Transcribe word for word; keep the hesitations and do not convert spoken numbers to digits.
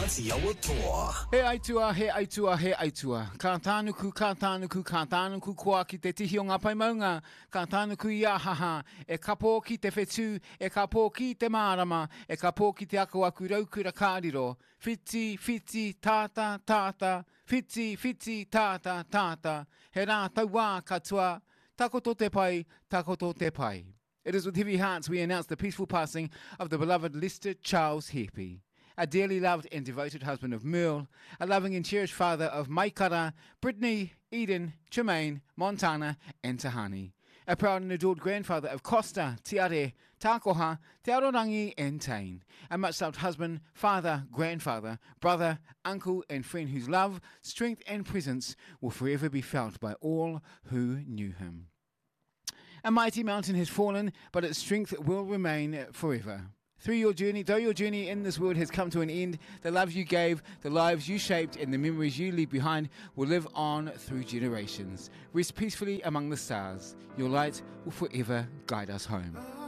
Ngāti Awatua. He aitua, he aitua, he aitua. Ka tānuku, ka tānuku, ka tānuku koa ki te tihi o ngā paimaunga. Ka tānuku i ahaha. E ka pō ki te whetū, e ka pō ki te mārama, e ka pō ki te ako aku raukura kāriro. Whiti, whiti, tāta, tāta. Whiti, whiti, tāta, tāta. He rā tauā katoa. Takoto te pai, takoto te pai. It is with heavy hearts we announce the peaceful passing of the beloved Lester Charles Heapy, a dearly loved and devoted husband of Merle, a loving and cherished father of Maikara, Brittany, Eden, Tremaine, Montana, and Tahani, a proud and adored grandfather of Costa, Tiare, Tākoha, Te Arorangi, and Tain, a much-loved husband, father, grandfather, brother, uncle, and friend whose love, strength, and presence will forever be felt by all who knew him. A mighty mountain has fallen, but its strength will remain forever. Through your journey, though your journey in this world has come to an end, the love you gave, the lives you shaped, and the memories you leave behind will live on through generations. Rest peacefully among the stars. Your light will forever guide us home.